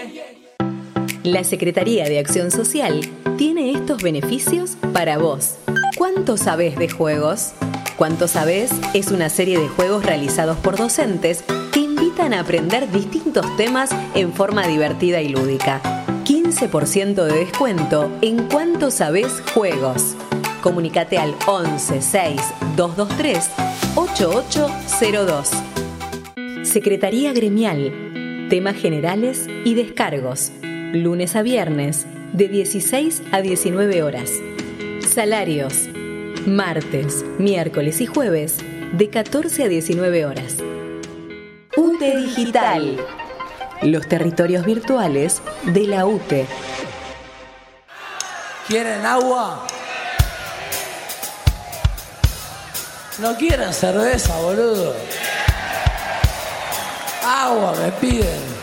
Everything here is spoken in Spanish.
La Secretaría de Acción Social tiene estos beneficios para vos. ¿Cuánto sabés de juegos? ¿Cuánto sabés? Es una serie de juegos realizados por docentes que invitan a aprender distintos temas en forma divertida y lúdica. 15% de descuento en Cuánto Sabés Juegos. Comunicate al 11 6 223 8802. Secretaría Gremial. Temas generales y descargos. Lunes a viernes, de 16 a 19 horas. Salarios. Martes, miércoles y jueves, de 14 a 19 horas. UTE Digital. Los territorios virtuales de la UTE. ¿Quieren agua? ¿No quieren cerveza, boludo? Agua me piden.